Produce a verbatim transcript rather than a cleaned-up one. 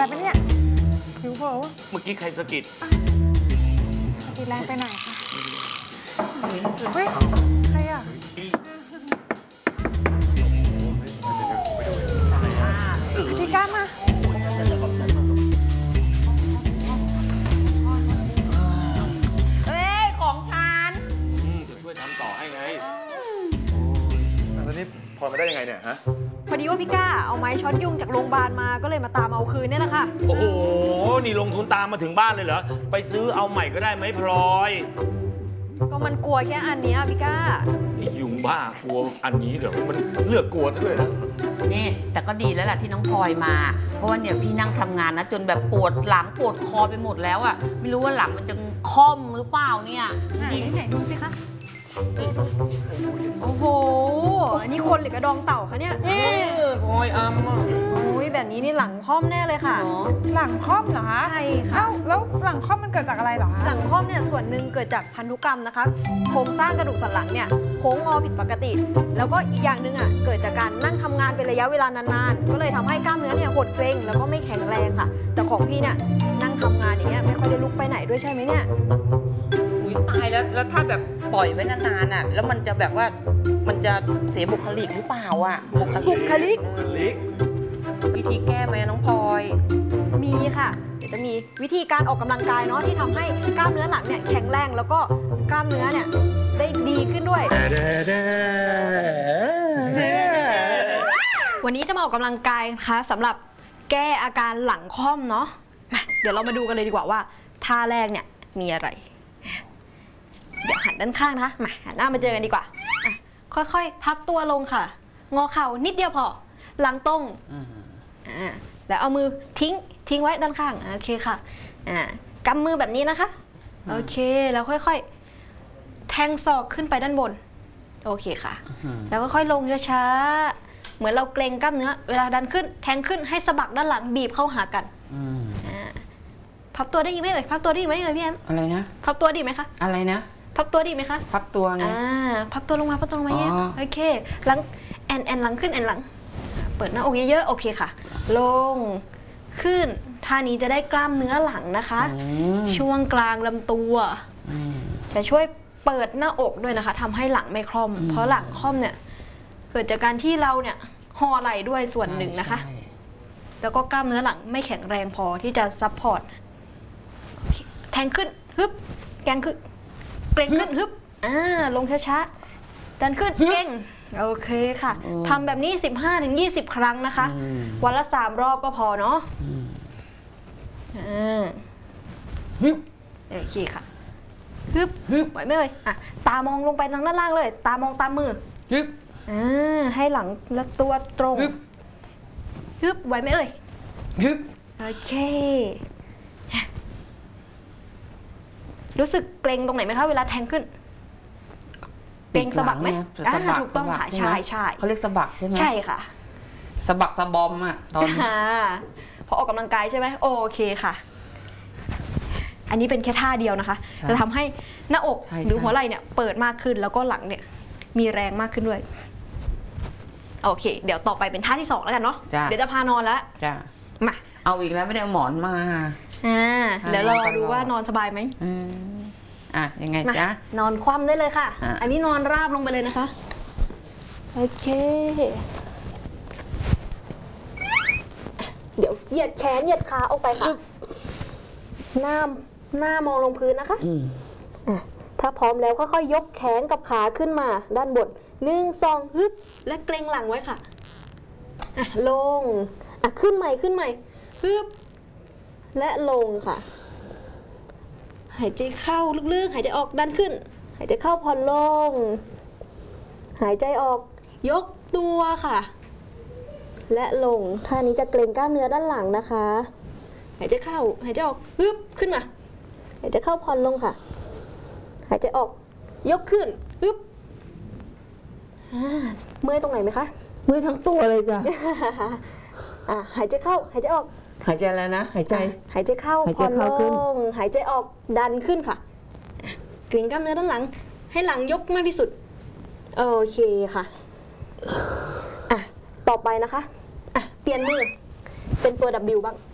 ปะเนี่ยหิวเปล่าเมื่อกี้ใครสะกิดตีแรงไปหน่อยค่ะเฮ้ยใครอ่ะพี่ก้ามาเฮ้ยของฉันจะช่วยทำต่อให้ไงแล้วนี่พอมาได้ยังไงเนี่ยฮะพอดีว่าพี่ก้าเอาไม้ช็อตยุงจากโรงพยาบาลมาก็เลยมาตามเอาคืนเนี่ยแหละค่ะโอ้โหนี่ลงทุนตามมาถึงบ้านเลยเหรอไปซื้อเอาใหม่ก็ได้ไหมพลอยก็มันกลัวแค่อันนี้พี่ก้าไอ้ยุงบ้ากลัวอันนี้เดี๋ยวมันเลือกกลัวซะด้วยนะนี่แต่ก็ดีแล้วแหละที่น้องพลอยมาเพราะว่าเนี่ยพี่นั่งทำงานนะจนแบบปวดหลังปวดคอไปหมดแล้วอ่ะไม่รู้ว่าหลังมันจะค่อมหรือเปล่าเนี่ยดีไหนดูสิคะโอ้โหอันนี้คนหรือกระดองเต่าคะเนี่ยเออพลอยอ้ำอ่ะโอ้ยแบบนี้นี่หลังค่อมแน่เลยค่ะหลังค่อมเหรอคะใช่ค่ะเอ้าแล้วหลังค่อมมันเกิดจากอะไรเหรอคะหลังค่อมเนี่ยส่วนหนึ่งเกิดจากพันธุกรรมนะคะโครงสร้างกระดูกสันหลังเนี่ยโค้งงอผิดปกติแล้วก็อีกอย่างหนึ่งอ่ะเกิดจากการนั่งทำงานเป็นระยะเวลานานๆก็เลยทำให้กล้ามเนื้อเนี่ยหดเกร็งแล้วก็ไม่แข็งแรงค่ะแต่ของพี่เนี่ยนั่งทำงานอย่างเงี้ยไม่ค่อยได้ลุกไปไหนด้วยใช่ไหมเนี่ยอุ้ยตายแล้วแล้วถ้าแบบปล่อยไว้นานๆอ่ะแล้วมันจะแบบว่ามันจะเสียบุคลิกหรือเปล่าอ่ะบุคลิกบุคลิกวิธีแก้ไหมน้องพลอยมีค่ะเดี๋ยวจะมีวิธีการออกกำลังกายเนาะที่ทำให้กล้ามเนื้อหลังเนี่ยแข็งแรงแล้วก็กล้ามเนื้อเนี่ยได้ดีขึ้นด้วยวันนี้จะมาออกกำลังกายนะคะสำหรับแก้อาการหลังค่อมเนาะมาเดี๋ยวเรามาดูกันเลยดีกว่าว่าท่าแรกเนี่ยมีอะไรเดี๋ยวหันด้านข้างนะคะมาหันหน้ามาเจอกันดีกว่าค่อยๆพับตัวลงค่ะงอเข่านิดเดียวพอหลังตรงอ่าแล้วเอามือทิ้งทิ้งไว้ด้านข้างโอเคค่ะอ่ากำมือแบบนี้นะคะโอเคแล้วค่อยๆแทงศอกขึ้นไปด้านบนโอเคค่ะแล้วก็ค่อยลงช้าๆเหมือนเราเกร็งกล้ามเนื้อเวลาดันขึ้นแทงขึ้นให้สะบักด้านหลังบีบเข้าหากันพับตัวได้ไหมเอ่ยพับตัวได้ไหมเอ่ยพี่แอมอะไรนะพับตัวดีไหมคะอะไรนะพับตัวดีไหมคะพับตัวไงอ่าพับตัวลงมาพับตัวลงมาเยอะโอเคหลังแอนแอนหลังขึ้นแอนหลังเปิดหน้าอกเยอะๆโอเคค่ะลงขึ้นท่านี้จะได้กล้ามเนื้อหลังนะคะช่วงกลางลำตัวจะช่วยเปิดหน้าอกด้วยนะคะทำให้หลังไม่คล่อมเพราะหลังคล่อมเนี่ยเกิดจากการที่เราเนี่ยห่อไหล่ด้วยส่วนหนึ่งนะคะแล้วก็กล้ามเนื้อหลังไม่แข็งแรงพอที่จะซัพพอร์ตแทงขึ้นฮึบแกงขึ้นเกร็งขึ้นฮึบอ่าลงช้าๆดันขึ้นเก่งโอเคค่ะทำแบบนี้ สิบห้าถึงยี่สิบ ครั้งนะคะวันละสามรอบก็พอเนาะอ่าฮึบโอเคค่ะฮึบฮึบไหวไหมเอ่ยอ่ะตามองลงไปทางด้านล่างเลยตามองตามมือฮึบอ่าให้หลังและตัวตรงฮึบฮึบไหวไหมเอ่ยฮึบโอเครู้สึกเกร็งตรงไหนไหมคะเวลาแทงขึ้นเกร็งสะบักไหมถูกต้องค่ะใช่ใช่เขาเรียกสะบักใช่ไหมใช่ค่ะสะบักสะบอมอ่ะตอนพอออกกำลังกายใช่ไหมโอเคค่ะอันนี้เป็นแค่ท่าเดียวนะคะจะทำให้หน้าอกหรือหัวไหล่เนี่ยเปิดมากขึ้นแล้วก็หลังเนี่ยมีแรงมากขึ้นด้วยโอเคเดี๋ยวต่อไปเป็นท่าที่สองแล้วกันเนาะเดี๋ยวจะพานอนแล้วจ้ามาเอาอีกแล้วไม่ได้เอาหมอนมาอ่าเดี๋ยวเราดูว่านอนสบายไหมอ่ะยังไงจ๊ะนอนคว่ำได้เลยค่ะอันนี้นอนราบลงไปเลยนะคะโอเคเดี๋ยวเหยียดแขนเหยียดขาออกไปค่ะหน้าหน้ามองลงพื้นนะคะถ้าพร้อมแล้วค่อยๆยกแขนกับขาขึ้นมาด้านบนหนึ่งสองฮึบและเกรงหลังไว้ค่ะลงขึ้นใหม่ขึ้นใหม่ฮึบและลงค่ะหายใจเข้าลึกๆหายใจออกดันขึ้นหายใจเข้าผ่อนลงหายใจออกยกตัวค่ะและลงท่านี้จะเกร็งกล้ามเนื้อด้านหลังนะคะหายใจเข้าหายใจออกฮึบขึ้นมาหายใจเข้าผ่อนลงค่ะหายใจออกยกขึ้นฮึบเมื่อยตรงไหนไหมคะเมื่อยทั้งตัวเลยจ้ะหายใจเข้าหายใจออกหายใจแล้วนะหายใจหายใจเข้าผ่อนลงหายใจออกดันขึ้นค่ะเกร็งกล้ามเนื้อด้านหลังให้หลังยกมากที่สุดโอเคค่ะอ่ะต่อไปนะคะอ่ะเปลี่ยนมือเป็นตัว ดับเบิลยู บ้าง